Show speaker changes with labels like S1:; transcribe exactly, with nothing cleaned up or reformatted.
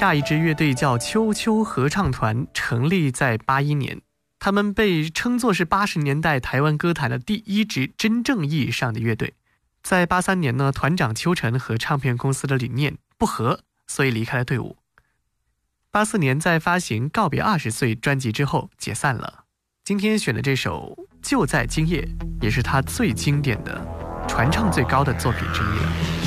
S1: 下一支乐队叫秋秋合唱团，成立在八一年。他们被称作是八十年代台湾歌坛的第一支真正意义上的乐队。在八三年呢，团长邱晨和唱片公司的理念不合，所以离开了队伍。八四年在发行《告别二十岁》专辑之后解散了。今天选的这首《就在今夜》也是他最经典的、传唱最高的作品之一了。